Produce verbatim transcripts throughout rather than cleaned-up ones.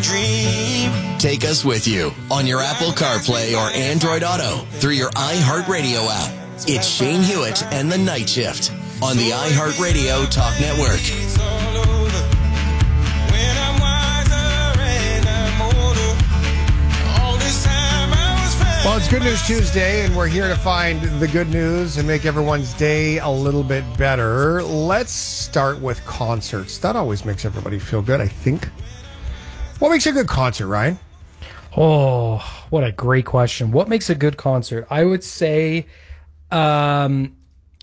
dream. Take us with you on your Apple CarPlay or Android Auto through your iHeartRadio app. It's Shane Hewitt and the Night Shift on the iHeartRadio Talk Network. Well, it's Good News Tuesday, and we're here to find the good news and make everyone's day a little bit better. Let's start with concerts. That always makes everybody feel good, I think. What makes a good concert, Ryan? Oh, what a great question. What makes a good concert? I would say um,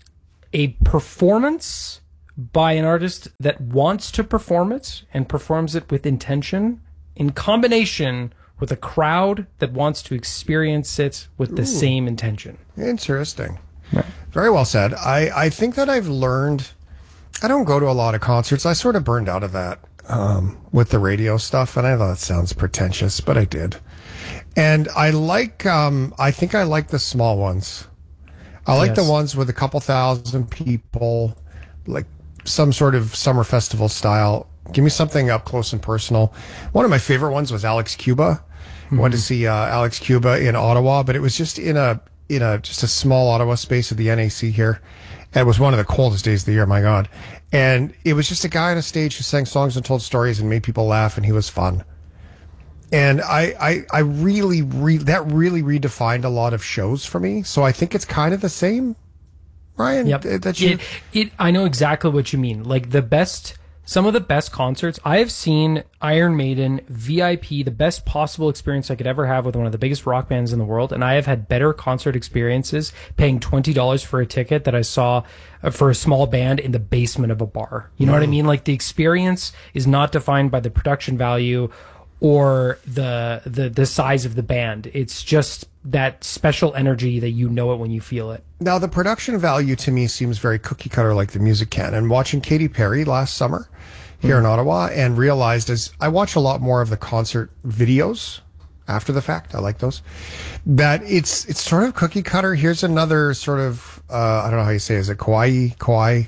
a performance by an artist that wants to perform it and performs it with intention in combination with a crowd that wants to experience it with the Ooh. same intention. Interesting. Right. Very well said. I, I think that I've learned, I don't go to a lot of concerts. I sort of burned out of that um, with the radio stuff, and I know that sounds pretentious, but I did. And I like, um, I think I like the small ones. I like yes. the ones with a couple thousand people, like some sort of summer festival style. Give me something up close and personal. One of my favorite ones was Alex Cuba. I went to see uh, Alex Cuba in Ottawa, but it was just in a in a just a small Ottawa space at the N A C here. It was one of the coldest days of the year, my God. And it was just a guy on a stage who sang songs and told stories and made people laugh, and he was fun. And I I, I really, re- that really redefined a lot of shows for me. So I think it's kind of the same, Ryan? Yep. That you... it, it, I know exactly what you mean. Like the best... Some of the best concerts, I have seen Iron Maiden, V I P, the best possible experience I could ever have with one of the biggest rock bands in the world, and I have had better concert experiences paying twenty dollars for a ticket that I saw for a small band in the basement of a bar. You know mm. what I mean? Like the experience is not defined by the production value or the the the size of the band. It's just that special energy that you know it when you feel it. Now, the production value to me seems very cookie cutter like the music can. And watching Katy Perry last summer here mm. in Ottawa, and realized as I watch a lot more of the concert videos after the fact, I like those, that it's it's sort of cookie cutter. Here's another sort of, uh, I don't know how you say it. Is it kawaii? Kawaii?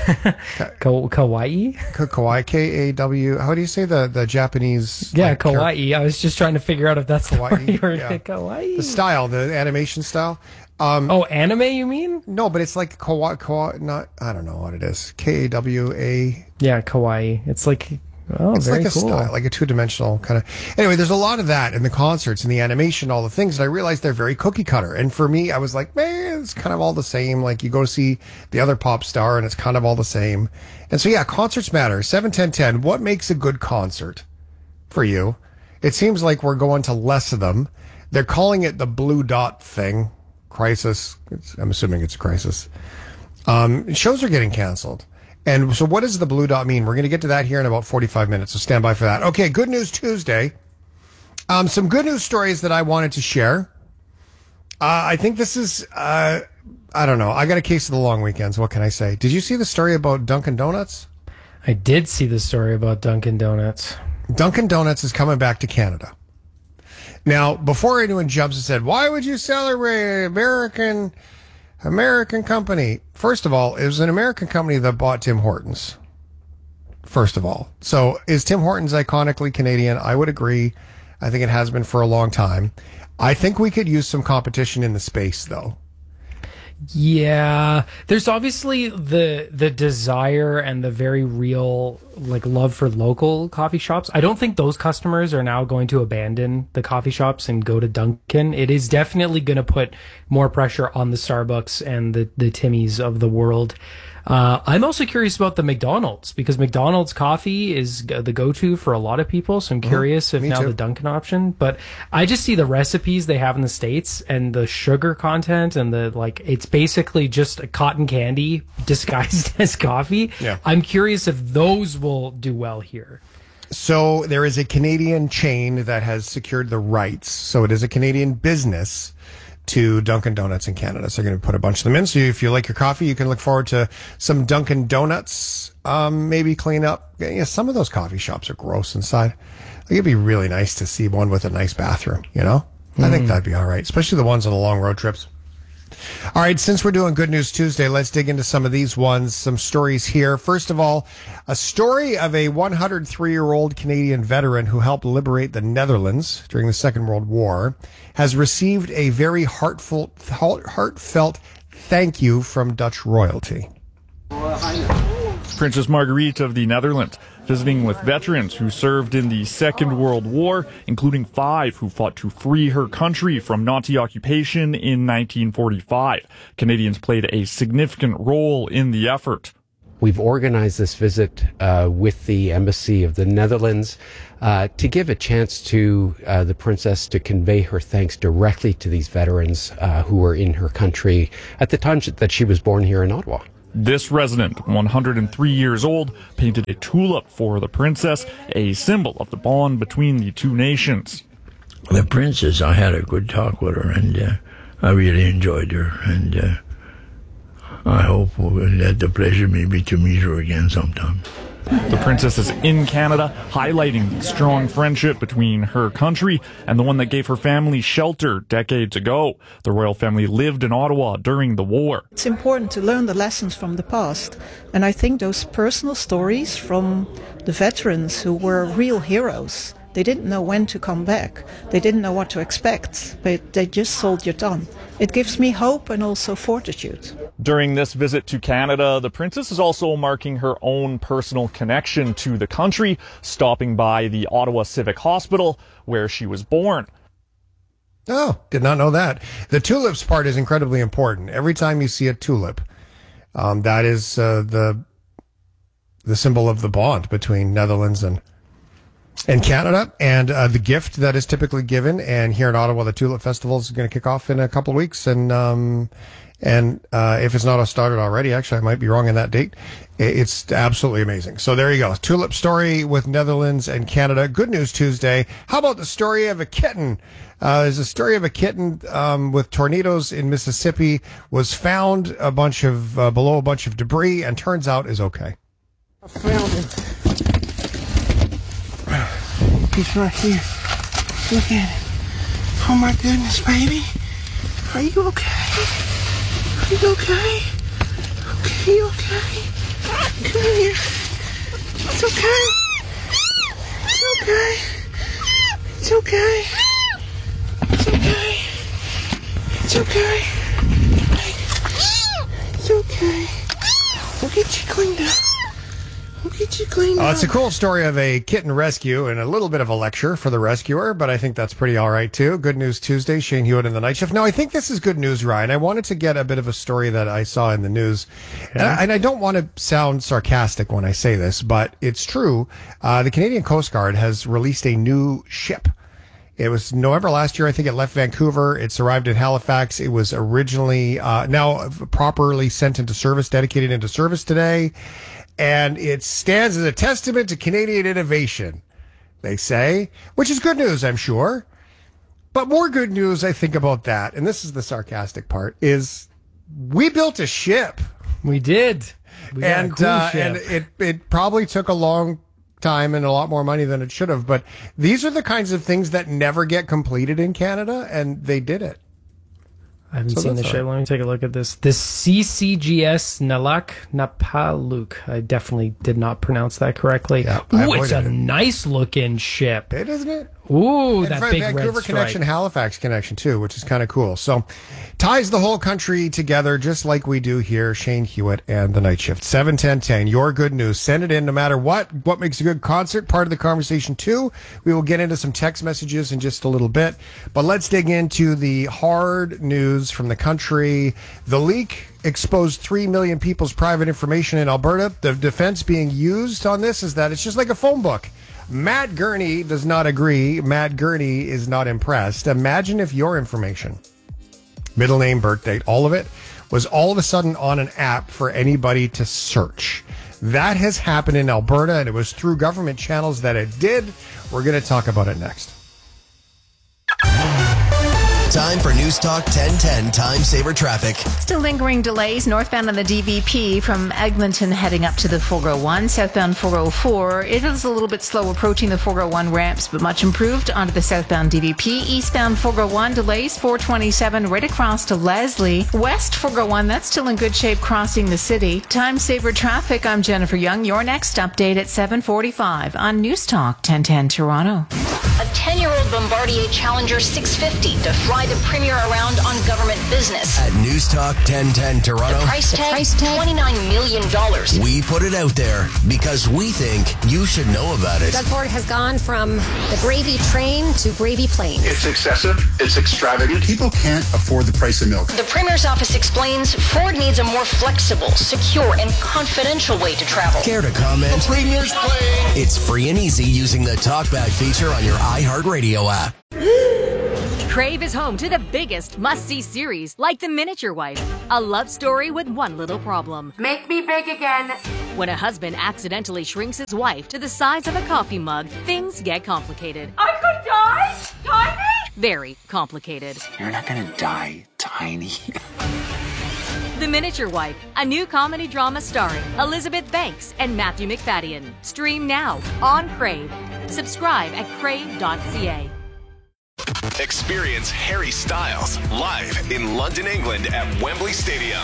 Ka- kawaii? Ka- kawaii, K A W. How do you say the, the Japanese? Yeah, like, kawaii. I was just trying to figure out if that's kawaii, the word. yeah. Kawaii. The style, the animation style. Um, oh, anime, you mean? No, but it's like kawaii, kawaii, not, I don't know what it is. K A W A. Yeah, kawaii. It's like, oh, it's very like a cool. style, like a two-dimensional kind of. Anyway, there's a lot of that in the concerts and the animation, all the things, and I realized they're very cookie cutter. And for me, I was like, man, it's kind of all the same. Like you go see the other pop star, and it's kind of all the same. And so, yeah, concerts matter. seven ten ten. What makes a good concert for you? It seems like we're going to less of them. They're calling it the blue dot thing. Crisis. It's, I'm assuming it's a crisis. Um, shows are getting canceled. And so what does the blue dot mean? We're going to get to that here in about forty-five minutes, so stand by for that. Okay, Good News Tuesday. Um, some good news stories that I wanted to share. Uh, I think this is, uh, I don't know. I got a case of the long weekends. What can I say? Did you see the story about Dunkin' Donuts? I did see the story about Dunkin' Donuts. Dunkin' Donuts is coming back to Canada. Now, before anyone jumps and said, why would you celebrate American... American company. First of all, it was an American company that bought Tim Hortons. First of all. So is Tim Hortons iconically Canadian? I would agree. I think it has been for a long time. I think we could use some competition in the space, though. Yeah, there's obviously the the desire and the very real like love for local coffee shops. I don't think those customers are now going to abandon the coffee shops and go to Dunkin'. It is definitely going to put more pressure on the Starbucks and the the Timmys of the world. Uh, I'm also curious about the McDonald's, because McDonald's coffee is the go-to for a lot of people. So I'm curious mm, if now too. the Dunkin' option, but I just see the recipes they have in the States and the sugar content and the, like, it's basically just a cotton candy disguised as coffee. Yeah. I'm curious if those will do well here. So there is a Canadian chain that has secured the rights. So it is a Canadian business to Dunkin' Donuts in Canada. So they're going to put a bunch of them in. So if you like your coffee, you can look forward to some Dunkin' Donuts. Um, maybe clean up. Yeah, some of those coffee shops are gross inside. Like, it'd be really nice to see one with a nice bathroom, you know? Mm. I think that'd be all right, especially the ones on the long road trips. All right, since we're doing Good News Tuesday, let's dig into some of these ones, some stories here. First of all, a story of a one hundred three-year-old Canadian veteran who helped liberate the Netherlands during the Second World War has received a very heartfelt, heartfelt thank you from Dutch royalty. Princess Margriet of the Netherlands, visiting with veterans who served in the Second World War, including five who fought to free her country from Nazi occupation in nineteen forty-five. Canadians played a significant role in the effort. We've organized this visit uh, with the Embassy of the Netherlands uh, to give a chance to uh, the Princess to convey her thanks directly to these veterans uh, who were in her country at the time that she was born here in Ottawa. This resident, one hundred three years old, painted a tulip for the princess, a symbol of the bond between the two nations. The princess, I had a good talk with her, and uh, I really enjoyed her, and uh, I hope we'll have the pleasure maybe to meet her again sometime. The princess is in Canada, highlighting the strong friendship between her country and the one that gave her family shelter decades ago. The royal family lived in Ottawa during the war. It's important to learn the lessons from the past, and I think those personal stories from the veterans who were real heroes, they didn't know when to come back. They didn't know what to expect, but they just soldiered on. It gives me hope and also fortitude. During this visit to Canada, the princess is also marking her own personal connection to the country, stopping by the Ottawa Civic Hospital, where she was born. Oh, did not know that. The tulips part is incredibly important. Every time you see a tulip, um, that is uh, the the symbol of the bond between Netherlands and and Canada, and uh, the gift that is typically given. And here in Ottawa, the Tulip Festival is going to kick off in a couple of weeks. And um, and uh, if it's not started already, actually, I might be wrong in that date. It's absolutely amazing. So there you go. Tulip story with Netherlands and Canada. Good News Tuesday. How about the story of a kitten? Uh, there's a story of a kitten um, with tornadoes in Mississippi, was found a bunch of uh, below a bunch of debris, and turns out is okay. I found him. He's right here. Look at him. Oh my goodness, baby. Are you okay? Are you okay? Okay, you okay? Come here. It's okay. It's okay. It's okay. It's okay. It's okay. It's okay. We'll get you cleaned up. We'll get you cleaned Uh, up. it's a cool story of a kitten rescue and a little bit of a lecture for the rescuer, but I think that's pretty all right, too. Good News Tuesday, Shane Hewitt in the Night Shift. No, I think this is good news, Ryan. I wanted to get a bit of a story that I saw in the news. And, I, and I don't want to sound sarcastic when I say this, but it's true. Uh, the Canadian Coast Guard has released a new ship. It was November last year. I think it left Vancouver. It's arrived in Halifax. It was originally uh, now properly sent into service, dedicated into service today. And it stands as a testament to Canadian innovation, they say, which is good news, I'm sure. But more good news, I think, about that, and this is the sarcastic part, is we built a ship. We did. We got and a cool uh, ship. and it, it probably took a long time and a lot more money than it should have. But these are the kinds of things that never get completed in Canada, and they did it. I haven't So seen the that's ship. all right. Let me take a look at this. The C C G S Nalak Napaluk. I definitely did not pronounce that correctly. Yeah, I Ooh, it's a avoided it. nice looking ship. It isn't it? Ooh, And that for big Vancouver red stripe. connection, Halifax connection too, which is kind of cool. So ties the whole country together, just like we do here. Shane Hewitt and the Night Shift. seven ten ten. Your good news. Send it in no matter what. What makes a good concert? Part of the conversation too. We will get into some text messages in just a little bit, but let's dig into the hard news from the country. The leak exposed three million people's private information in Alberta. The defense being used on this is that it's just like a phone book. Matt Gurney does not agree. Matt Gurney is not impressed. Imagine if your information, middle name, birth date, all of it, was all of a sudden on an app for anybody to search. That has happened in Alberta, and it was through government channels that it did. We're going to talk about it next. Time for News Talk ten ten Time Saver Traffic. Still lingering delays northbound on the D V P from Eglinton heading up to the four oh one. Southbound four oh four. It is a little bit slow approaching the four oh one ramps, but much improved onto the southbound D V P. Eastbound four oh one delays four twenty-seven right across to Leslie. West four oh one, that's still in good shape crossing the city. Time Saver Traffic. I'm Jennifer Young. Your next update at seven forty-five on News Talk ten ten Toronto. A ten-year-old Bombardier Challenger six fifty to fly the Premier around on government business. At News Talk ten ten Toronto, The price tag, the price tag? twenty-nine million dollars. We put it out there because we think you should know about it. Doug Ford has gone from the gravy train to gravy planes. It's excessive. It's extravagant. People can't afford the price of milk. The Premier's office explains Ford needs a more flexible, secure, and confidential way to travel. Care to comment? The Premier's plane. It's free and easy using the TalkBack feature on your iHeartRadio app. Crave is home to the biggest must-see series, like The Miniature Wife, a love story with one little problem. Make me big again. When a husband accidentally shrinks his wife to the size of a coffee mug, things get complicated. I could die? Tiny? Very complicated. You're not gonna die tiny. The Miniature Wife, a new comedy drama starring Elizabeth Banks and Matthew McFadden. Stream now on Crave. Subscribe at crave dot c a. Experience Harry Styles live in London, England at Wembley Stadium.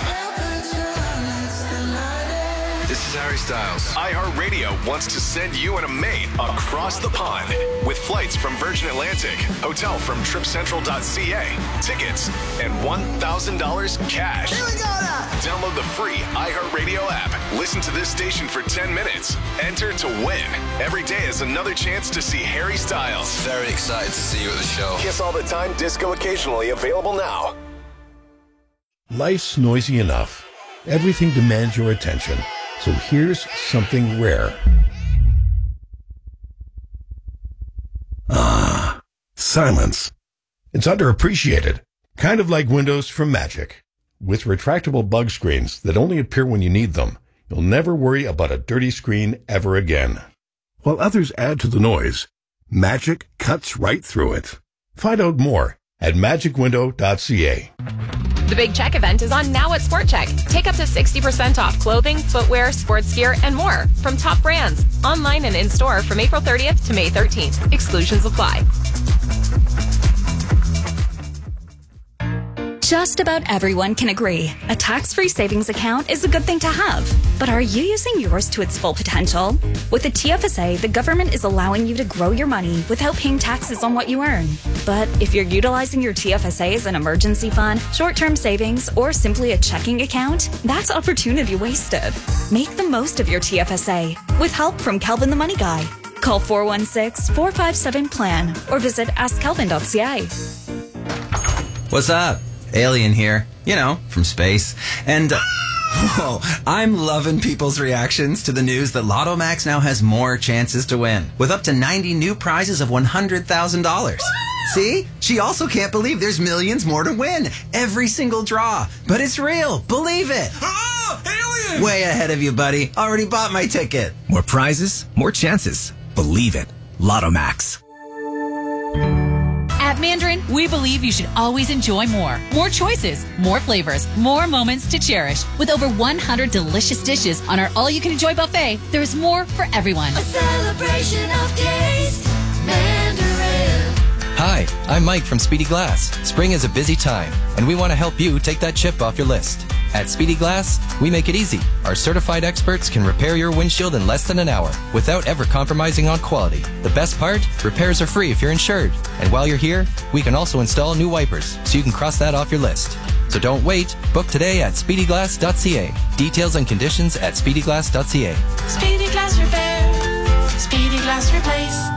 This is Harry Styles. iHeartRadio wants to send you and a mate across the pond with flights from Virgin Atlantic, hotel from trip central dot c a, tickets, and one thousand dollars cash. Here we go now. Download the free iHeartRadio app. Listen to this station for ten minutes. Enter to win. Every day is another chance to see Harry Styles. Very excited to see you at the show. Kiss All the Time, disco occasionally, available now. Life's noisy enough. Everything demands your attention. So here's something rare. Ah, silence. It's underappreciated. Kind of like Windows from Magic. With retractable bug screens that only appear when you need them, you'll never worry about a dirty screen ever again. While others add to the noise, Magic cuts right through it. Find out more at magic window dot c a. The Big Check event is on now at Sport Check. Take up to sixty percent off clothing, footwear, sports gear, and more from top brands. Online and in-store from April thirtieth to May thirteenth. Exclusions apply. Just about everyone can agree, a tax-free savings account is a good thing to have. But are you using yours to its full potential? With the T F S A, the government is allowing you to grow your money without paying taxes on what you earn. But if you're utilizing your T F S A as an emergency fund, short-term savings, or simply a checking account, that's opportunity wasted. Make the most of your T F S A with help from Kelvin the Money Guy. Call four one six, four five seven, plan or visit ask kelvin dot c a. What's up? Alien here, you know, from space. And, uh, whoa, I'm loving people's reactions to the news that Lotto Max now has more chances to win, with up to ninety new prizes of one hundred thousand dollars. See? She also can't believe there's millions more to win. Every single draw. But it's real. Believe it. Oh, alien! Way ahead of you, buddy. Already bought my ticket. More prizes, more chances. Believe it. Lotto Max. At Mandarin, we believe you should always enjoy more. More choices, more flavors, more moments to cherish. With over one hundred delicious dishes on our all-you-can-enjoy buffet, there's more for everyone. A celebration of taste, Mandarin. Hi, I'm Mike from Speedy Glass. Spring is a busy time, and we want to help you take that chip off your list. At Speedy Glass, we make it easy. Our certified experts can repair your windshield in less than an hour without ever compromising on quality. The best part? Repairs are free if you're insured. And while you're here, we can also install new wipers, so you can cross that off your list. So don't wait. Book today at speedy glass dot c a. Details and conditions at speedy glass dot c a. Speedy Glass Repair. Speedy Glass Replace.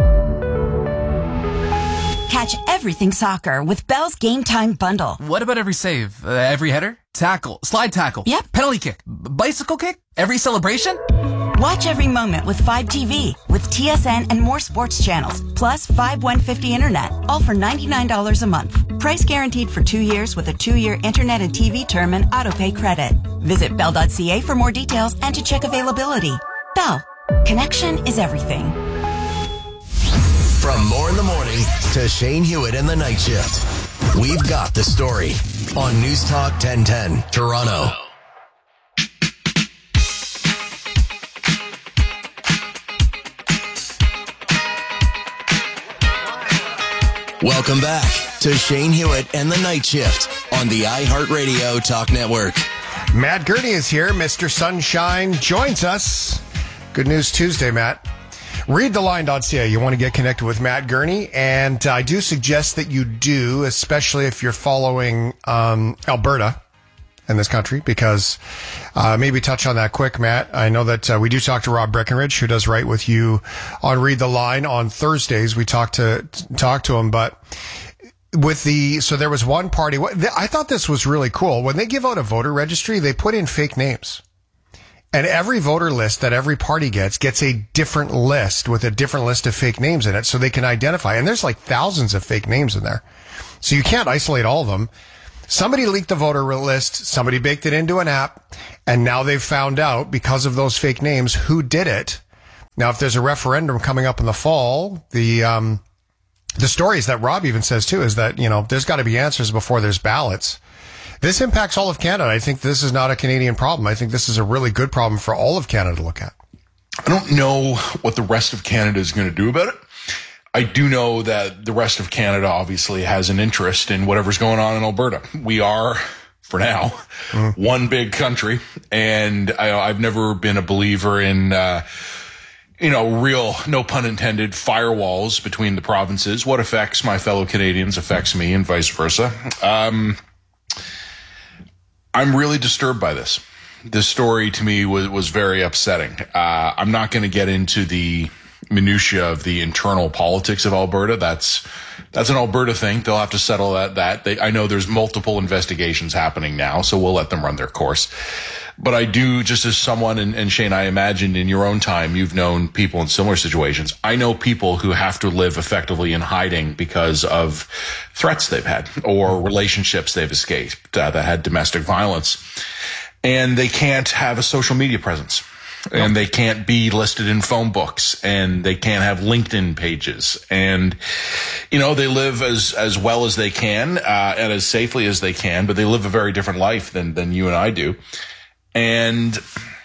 Catch everything soccer with Bell's Game Time Bundle. What about every save? Uh, every header? Tackle? Slide tackle? Yep. Penalty kick? B- bicycle kick? Every celebration? Watch every moment with five T V, with T S N and more sports channels, plus five one fifty internet, all for ninety-nine dollars a month. Price guaranteed for two years with a two-year internet and T V term and autopay credit. Visit bell dot c a for more details and to check availability. Bell. Connection is everything. From More in the Morning to Shane Hewitt and the Night Shift. We've got the story on News Talk ten ten, Toronto. Welcome back to Shane Hewitt and the Night Shift on the iHeartRadio Talk Network. Matt Gurney is here. Mister Sunshine joins us. Good News Tuesday, Matt. read the line dot c a. You want to get connected with Matt Gurney, and I do suggest that you do, especially if you're following um, Alberta in this country, because uh, maybe touch on that quick, Matt. I know that uh, we do talk to Rob Breckenridge, who does write with you on Read the Line on Thursdays. We talk to talk to him, but with the so there was one party. I thought this was really cool. When they give out a voter registry, they put in fake names. And every voter list that every party gets, gets a different list with a different list of fake names in it so they can identify. And there's like thousands of fake names in there. So you can't isolate all of them. Somebody leaked the voter list. Somebody baked it into an app. And now they've found out, because of those fake names, who did it. Now, if there's a referendum coming up in the fall, the, um, the stories that Rob even says too is that, you know, there's got to be answers before there's ballots. This impacts all of Canada. I think this is not a Canadian problem. I think this is a really good problem for all of Canada to look at. I don't know what the rest of Canada is going to do about it. I do know that the rest of Canada obviously has an interest in whatever's going on in Alberta. We are, for now, mm. one big country, and I, I've never been a believer in, uh, you know, real, no pun intended, firewalls between the provinces. What affects my fellow Canadians affects me, and vice versa. Um, I'm really disturbed by this. This story to me was, was very upsetting. Uh, I'm not going to get into the minutia of the internal politics of Alberta. That's, that's an Alberta thing. They'll have to settle that, that. They, I know there's multiple investigations happening now, so we'll let them run their course. But I do, just as someone, and, and Shane, I imagine in your own time, you've known people in similar situations. I know people who have to live effectively in hiding because of threats they've had or relationships they've escaped uh, that had domestic violence. And they can't have a social media presence. And they can't be listed in phone books, and they can't have LinkedIn pages. And, you know, they live as, as well as they can, uh, and as safely as they can, but they live a very different life than, than you and I do. And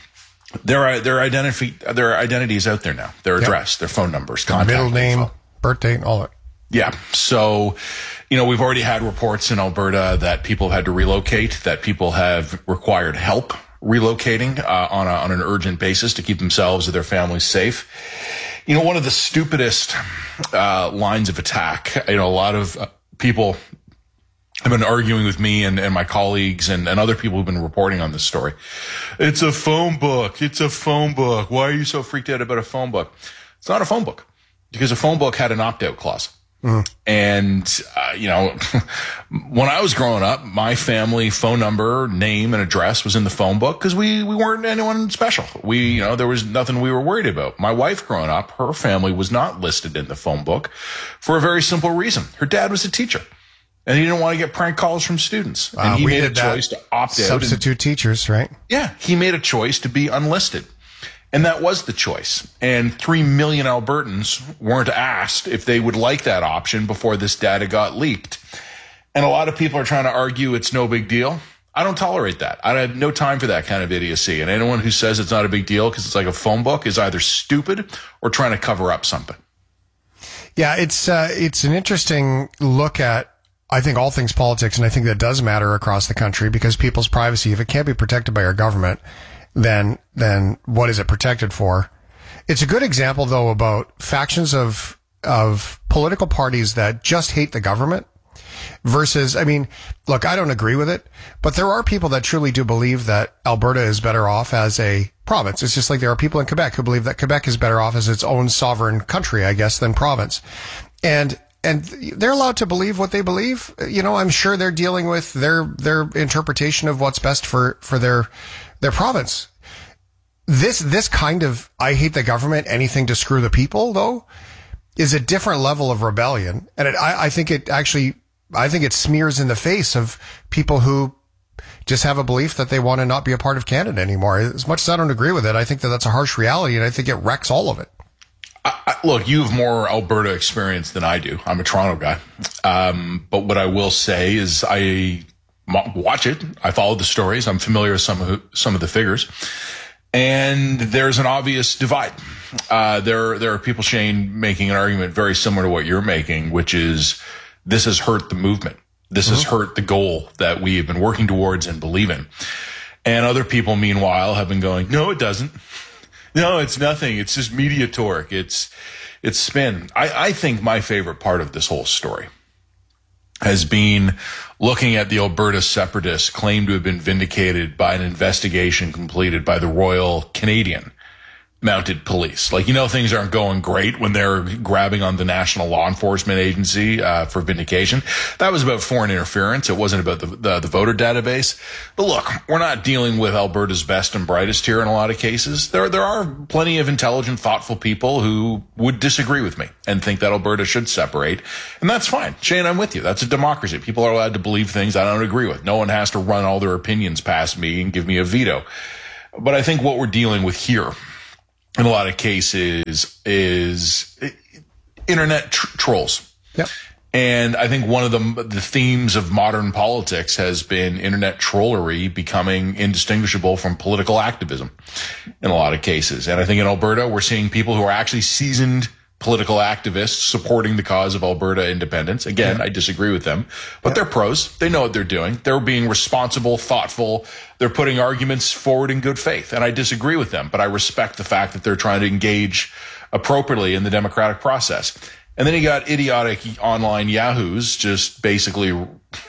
their, their identity, their identity is out there now. Their address, yep. Their phone numbers, contact middle name, info. Birth date, all that. Yeah. So, you know, we've already had reports in Alberta that people have had to relocate, that people have required help relocating uh, on a, on an urgent basis to keep themselves or their families safe. You know, one of the stupidest uh, lines of attack, you know, a lot of uh, people have been arguing with me and, and my colleagues and, and other people who've been reporting on this story. It's a phone book. It's a phone book. Why are you so freaked out about a phone book? It's not a phone book, because a phone book had an opt-out clause. Mm. And, uh, you know, when I was growing up, my family phone number, name, and address was in the phone book because we, we weren't anyone special. We, you know, there was nothing we were worried about. My wife growing up, her family was not listed in the phone book for a very simple reason. Her dad was a teacher, and he didn't want to get prank calls from students. Uh, and he we made did a choice that. to opt out. Substitute and, teachers, right? Yeah. He made a choice to be unlisted. And that was the choice. And three million Albertans weren't asked if they would like that option before this data got leaked. And a lot of people are trying to argue it's no big deal. I don't tolerate that. I have no time for that kind of idiocy. And anyone who says it's not a big deal because it's like a phone book is either stupid or trying to cover up something. Yeah, it's uh, it's an interesting look at, I think, all things politics. And I think that does matter across the country, because people's privacy, if it can't be protected by our government, then then what is it protected for? It's a good example, though, about factions of of political parties that just hate the government versus, I mean, look, I don't agree with it, but there are people that truly do believe that Alberta is better off as a province. It's just like there are people in Quebec who believe that Quebec is better off as its own sovereign country, I guess, than province. And And they're allowed to believe what they believe. You know, I'm sure they're dealing with their their interpretation of what's best for, for their their province. This this kind of I hate the government, anything to screw the people, though, is a different level of rebellion. And it, I, I think it actually, I think it smears in the face of people who just have a belief that they want to not be a part of Canada anymore. As much as I don't agree with it, I think that that's a harsh reality, and I think it wrecks all of it. I, look, you have more Alberta experience than I do. I'm a Toronto guy. Um, but what I will say is I watch it. I follow the stories. I'm familiar with some of, some of the figures. And there's an obvious divide. Uh, there, there are people, Shane, making an argument very similar to what you're making, which is this has hurt the movement. This mm-hmm. has hurt the goal that we have been working towards and believe in. And other people, meanwhile, have been going, no, it doesn't. No, it's nothing. It's just media torque. It's, it's spin. I, I think my favorite part of this whole story has been looking at the Alberta separatists claimed to have been vindicated by an investigation completed by the Royal Canadian Mounted Police. Like, you know, things aren't going great when they're grabbing on the National Law Enforcement Agency uh, for vindication. That was about foreign interference. It wasn't about the, the the voter database. But look, we're not dealing with Alberta's best and brightest here in a lot of cases. There there are plenty of intelligent, thoughtful people who would disagree with me and think that Alberta should separate. And that's fine. Shane, I'm with you. That's a democracy. People are allowed to believe things I don't agree with. No one has to run all their opinions past me and give me a veto. But I think what we're dealing with here in a lot of cases is internet tr- trolls. Yep. And I think one of the, the themes of modern politics has been internet trollery becoming indistinguishable from political activism in a lot of cases. And I think in Alberta, we're seeing people who are actually seasoned political activists supporting the cause of Alberta independence. Again, yeah. I disagree with them, but yeah. they're pros. They know what they're doing. They're being responsible, thoughtful. They're putting arguments forward in good faith. And I disagree with them, but I respect the fact that they're trying to engage appropriately in the democratic process. And then you got idiotic online yahoos just basically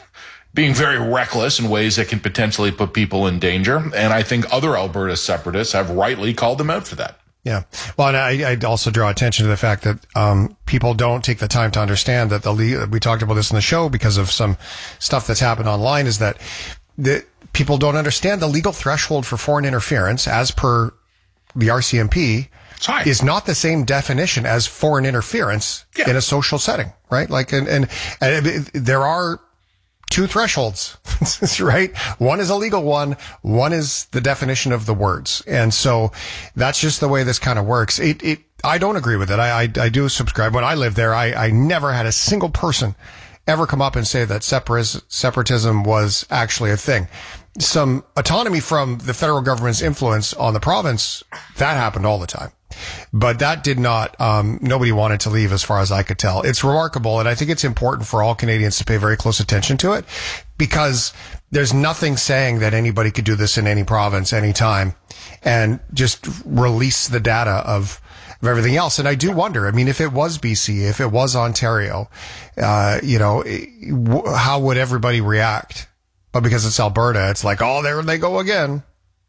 being very reckless in ways that can potentially put people in danger. And I think other Alberta separatists have rightly called them out for that. Yeah. Well, and I, I'd also draw attention to the fact that um people don't take the time to understand that the le- we talked about this in the show because of some stuff that's happened online, is that the people don't understand the legal threshold for foreign interference as per the R C M P is not the same definition as foreign interference yeah. in a social setting, right? Like, and, and, and there are two thresholds, right? One is a legal one. One is the definition of the words. And so that's just the way this kind of works. It, it, I don't agree with it. I, I, I do subscribe. When I lived there, I, I never had a single person ever come up and say that separis, separatism was actually a thing. Some autonomy from the federal government's influence on the province, that happened all the time. But that did not, um, nobody wanted to leave as far as I could tell. It's remarkable. And I think it's important for all Canadians to pay very close attention to it, because there's nothing saying that anybody could do this in any province, anytime, and just release the data of, of everything else. And I do wonder, I mean, if it was B C, if it was Ontario, uh, you know, how would everybody react? But because it's Alberta, it's like, oh, there they go again.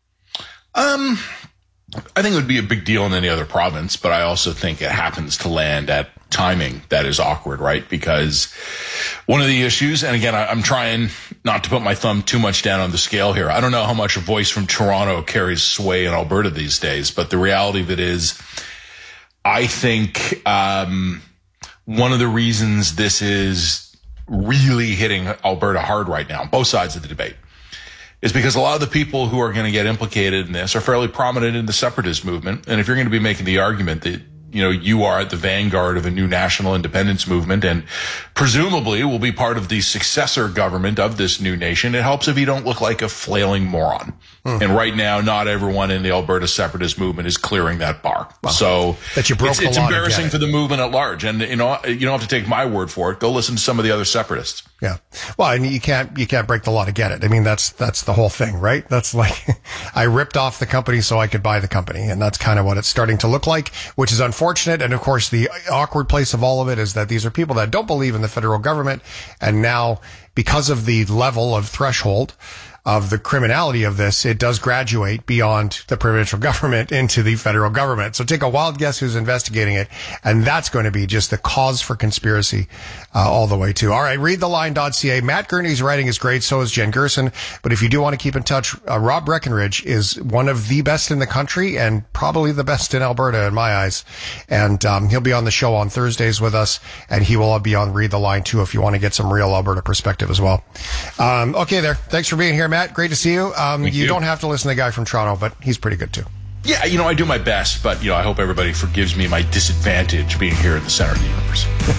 Um, I think it would be a big deal in any other province, but I also think it happens to land at timing that is awkward, right? Because one of the issues, and again, I, I'm trying not to put my thumb too much down on the scale here. I don't know how much a voice from Toronto carries sway in Alberta these days, but the reality of it is, I think um, one of the reasons this is really hitting Alberta hard right now, both sides of the debate, is because a lot of the people who are going to get implicated in this are fairly prominent in the separatist movement. And if you're going to be making the argument that, you know, you are at the vanguard of a new national independence movement and presumably will be part of the successor government of this new nation, it helps if you don't look like a flailing moron. Mm. And right now, not everyone in the Alberta separatist movement is clearing that bar. Wow. So that you broke it's, the it's law embarrassing it. for the movement at large. And, you know, you don't have to take my word for it. Go listen to some of the other separatists. Yeah. Well, and you can't, you can't break the law to get it. I mean, that's, that's the whole thing, right? That's like, I ripped off the company so I could buy the company. And that's kind of what it's starting to look like, which is unfortunate. And of course, the awkward place of all of it is that these are people that don't believe in the federal government. And now, because of the level of threshold of the criminality of this, it does graduate beyond the provincial government into the federal government. So take a wild guess who's investigating it. And that's going to be just the cause for conspiracy uh, all the way to. All right, read the line dot c a. Matt Gurney's writing is great. So is Jen Gerson. But if you do want to keep in touch, uh, Rob Breckenridge is one of the best in the country and probably the best in Alberta in my eyes. And um, he'll be on the show on Thursdays with us. And he will be on Read the Line too if you want to get some real Alberta perspective as well. Um, okay there. Thanks for being here, Matt. Great to see you. Um, you, you don't have to listen to the guy from Toronto, but he's pretty good too. Yeah, you know, I do my best, but, you know, I hope everybody forgives me my disadvantage being here at the center of the universe.